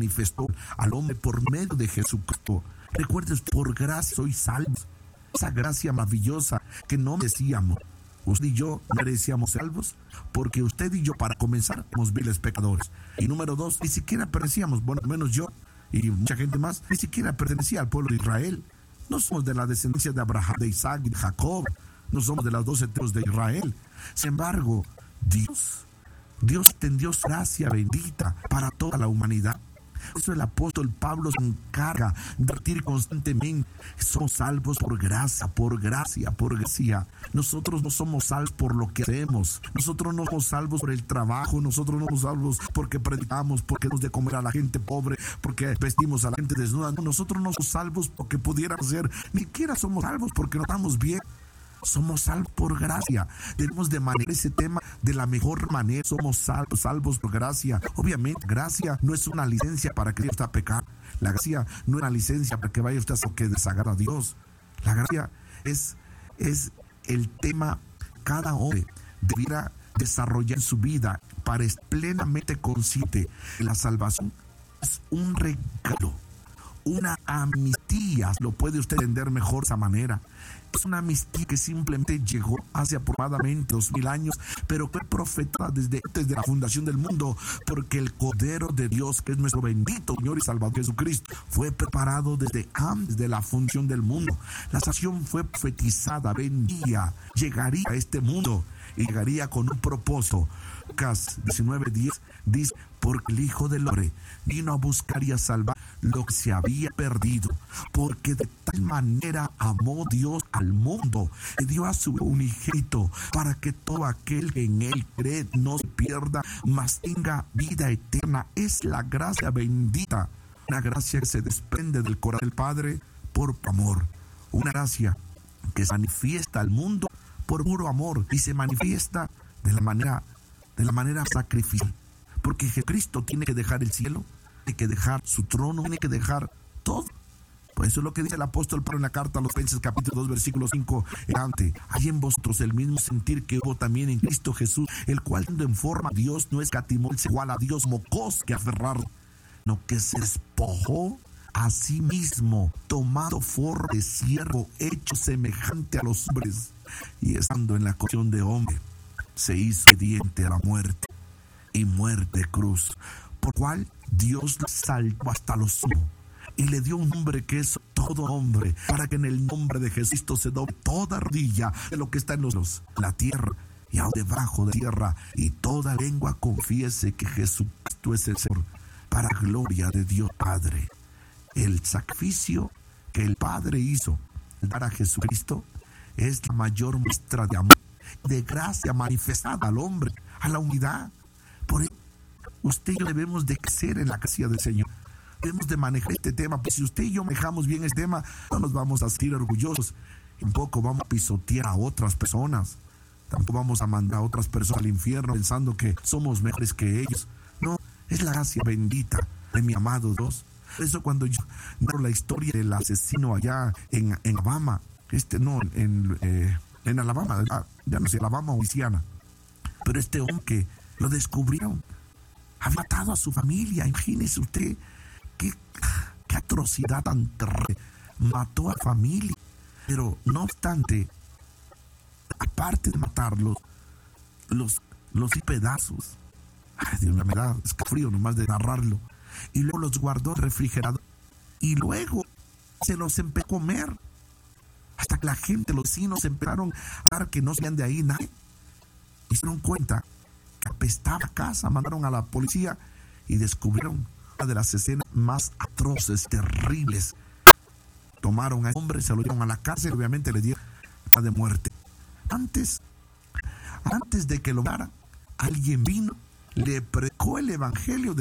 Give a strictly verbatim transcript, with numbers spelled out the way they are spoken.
manifestó al hombre por medio de Jesucristo. Recuerden, por gracia sois salvos. Esa gracia maravillosa que no merecíamos. Usted y yo merecíamos salvos porque usted y yo, para comenzar, somos viles pecadores. Y número dos, ni siquiera pertenecíamos, bueno, menos yo y mucha gente más, ni siquiera pertenecía al pueblo de Israel. No somos de la descendencia de Abraham, de Isaac y de Jacob. No somos de las doce tribus de Israel. Sin embargo, Dios, Dios tendió su gracia bendita para toda la humanidad. Por eso el apóstol Pablo se encarga de repetir constantemente: somos salvos por gracia, por gracia, por gracia. Nosotros no somos salvos por lo que hacemos. Nosotros no somos salvos por el trabajo. Nosotros no somos salvos porque predicamos, porque nos de comer a la gente pobre, porque vestimos a la gente desnuda. No, nosotros no somos salvos porque pudiéramos ser. Ni siquiera somos salvos porque no estamos bien. Somos salvos por gracia. Debemos de manejar ese tema de la mejor manera. Somos salvos, salvos por gracia. Obviamente, gracia no es una licencia para que Dios esté a pecar. La gracia no es una licencia para que vaya usted a hacer que desagrada a Dios. La gracia es, es el tema que cada hombre debiera desarrollar en su vida para estar plenamente consciente que la salvación es un regalo, una amnistía. Lo puede usted entender mejor de esa manera. Es una amnistía que simplemente llegó hace aproximadamente dos mil años, pero fue profetizada desde, desde la fundación del mundo, porque el Cordero de Dios, que es nuestro bendito Señor y Salvador Jesucristo, fue preparado desde antes de la fundación del mundo. La salvación fue profetizada, vendría, llegaría a este mundo y llegaría con un propósito. Lucas diecinueve diez dice: porque el Hijo del Hombre vino a buscar y a salvar lo que se había perdido, porque de tal manera amó Dios al mundo, que dio a su unigénito, para que todo aquel que en él cree no se pierda, mas tenga vida eterna. Es la gracia bendita, una gracia que se desprende del corazón del Padre por amor, una gracia que se manifiesta al mundo por puro amor y se manifiesta de la manera de la manera sacrificial, porque Jesucristo tiene que dejar el cielo, tiene que dejar su trono, tiene que dejar todo. Por eso es lo que dice el apóstol Pablo en la carta a los Filipenses capítulo dos versículo cinco adelante: hay en vosotros el mismo sentir que hubo también en Cristo Jesús, el cual siendo en forma de Dios no escatimó el ser igual a Dios, mocos que aferrar, no, que se despojó a sí mismo, tomando forma de siervo, hecho semejante a los hombres, y estando en la condición de hombre, se hizo obediente a la muerte, y muerte de cruz, por cual Dios lo salvó hasta lo sumo, y le dio un nombre que es todo hombre, para que en el nombre de Jesucristo se doble toda rodilla de lo que está en los cielos, la tierra y aún debajo de la tierra, y toda lengua confiese que Jesucristo es el Señor, para gloria de Dios Padre. El sacrificio que el Padre hizo al dar a Jesucristo es la mayor muestra de amor, de gracia manifestada al hombre, a la humanidad. Por eso usted y yo debemos de crecer en la gracia del Señor. Debemos de manejar este tema, pues si usted y yo manejamos bien este tema, no nos vamos a sentir orgullosos. Tampoco vamos a pisotear a otras personas. Tampoco vamos a mandar a otras personas al infierno pensando que somos mejores que ellos. No, es la gracia bendita de mi amado Dios. Por eso cuando yo narro la historia del asesino allá en, en Alabama, este no, en, eh, en Alabama, ya no sé, Alabama o Luisiana, pero este hombre que lo descubrieron, ha matado a su familia. Imagínese usted qué, qué atrocidad tan terrible. Mató a familia, pero no obstante, aparte de matarlos, los, los hizo pedazos. Ay, Dios mío, me da escalofrío nomás de narrarlo. Y luego los guardó en el refrigerador, y luego se los empezó a comer, hasta que la gente, los vecinos, empezaron a dar que no salían de ahí nadie, y se dieron cuenta que apestaba la casa. Mandaron a la policía y descubrieron una de las escenas más atroces, terribles. Tomaron al hombre, se lo llevaron a la cárcel, obviamente le dieron pena de muerte. Antes, antes de que lo mataran, alguien vino, le predicó el evangelio de